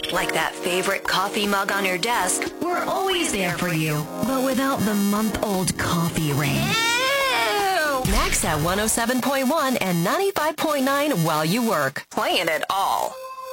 Like that favorite coffee mug on your desk, we're always there for you, but without the month-old coffee rain. Next at 107.1 and 95.9 while you work. Playing it all.